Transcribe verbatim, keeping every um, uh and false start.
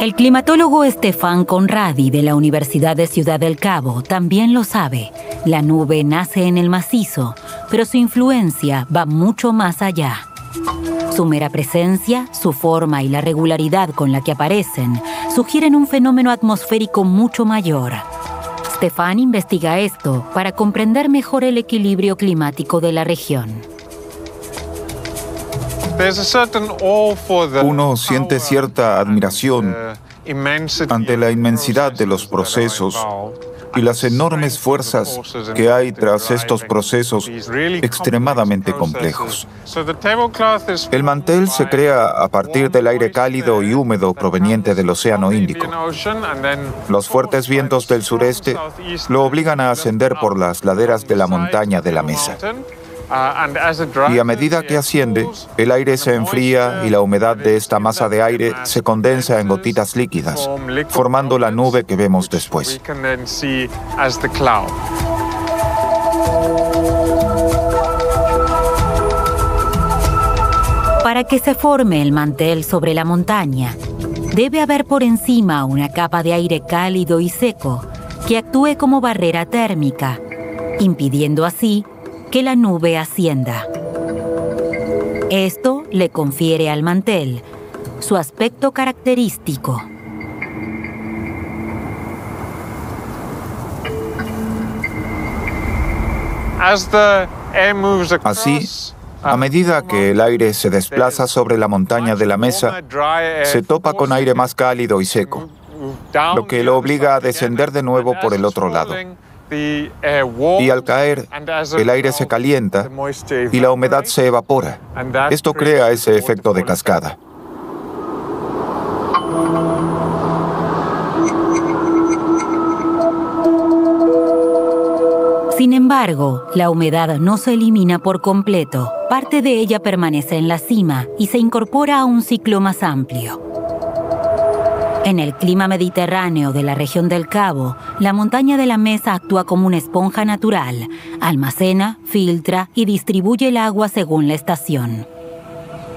El climatólogo Stefan Conradi de la Universidad de Ciudad del Cabo también lo sabe. La nube nace en el macizo, pero su influencia va mucho más allá. Su mera presencia, su forma y la regularidad con la que aparecen sugieren un fenómeno atmosférico mucho mayor. Stefan investiga esto para comprender mejor el equilibrio climático de la región. Uno siente cierta admiración ante la inmensidad de los procesos y las enormes fuerzas que hay tras estos procesos extremadamente complejos. El mantel se crea a partir del aire cálido y húmedo proveniente del Océano Índico. Los fuertes vientos del sureste lo obligan a ascender por las laderas de la montaña de la Mesa. Y a medida que asciende, el aire se enfría y la humedad de esta masa de aire se condensa en gotitas líquidas, formando la nube que vemos después. Para que se forme el mantel sobre la montaña, debe haber por encima una capa de aire cálido y seco que actúe como barrera térmica, impidiendo así que la nube ascienda. Esto le confiere al mantel su aspecto característico. Así, a medida que el aire se desplaza sobre la montaña de la Mesa, se topa con aire más cálido y seco, lo que lo obliga a descender de nuevo por el otro lado. Y al caer, el aire se calienta y la humedad se evapora. Esto crea ese efecto de cascada. Sin embargo, la humedad no se elimina por completo. Parte de ella permanece en la cima y se incorpora a un ciclo más amplio. En el clima mediterráneo de la región del Cabo, la montaña de la Mesa actúa como una esponja natural, almacena, filtra y distribuye el agua según la estación.